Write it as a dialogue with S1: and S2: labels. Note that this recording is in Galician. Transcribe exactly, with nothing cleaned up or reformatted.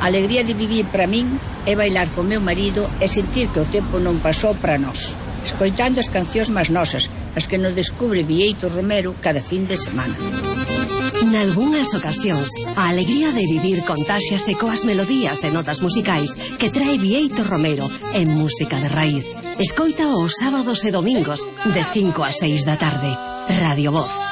S1: A alegría de vivir para min é bailar co meu marido e sentir que o tempo non pasou para nós, escoitando as cancións máis nosas, as que nos descubre Bieito Romero cada fin de semana.
S2: Nalgúnas ocasións, a alegría de vivir contáxiase coas melodías e notas musicais que trae Bieito Romero en Música de Raíz. Escoita os sábados e domingos de cinco a seis da tarde. Radio Voz.